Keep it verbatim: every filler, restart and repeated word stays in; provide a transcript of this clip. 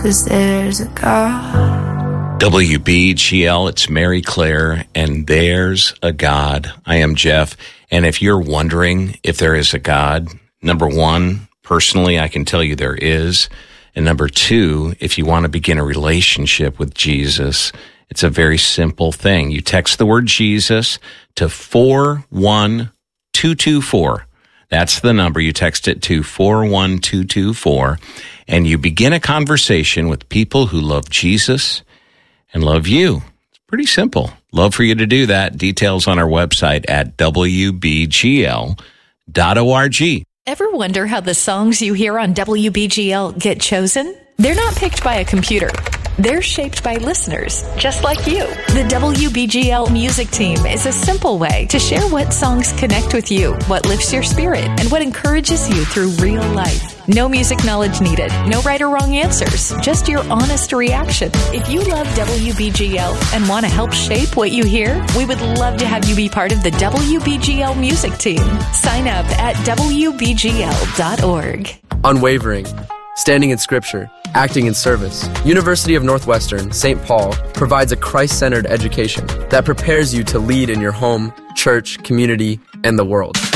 'cause there's a God. W B G L, it's Mary Claire, and there's a God. I am Jeff, and if you're wondering if there is a God, number one, personally, I can tell you there is. And number two, if you want to begin a relationship with Jesus, it's a very simple thing. You text the word Jesus to four one two two four. That's the number. You text it to four one two two four, and you begin a conversation with people who love Jesus and love you. It's pretty simple. Love for you to do that. Details on our website at w b g l dot org. Ever wonder how the songs you hear on W B G L get chosen? They're not picked by a computer. They're shaped by listeners, just like you. The W B G L music team is a simple way to share what songs connect with you, what lifts your spirit, and what encourages you through real life. No music knowledge needed, no right or wrong answers, just your honest reaction. If you love W B G L and want to help shape what you hear, we would love to have you be part of the W B G L music team. Sign up at w b g l dot org. Unwavering, standing in Scripture, acting in service. University of Northwestern, Saint Paul provides a Christ-centered education that prepares you to lead in your home, church, community, and the world.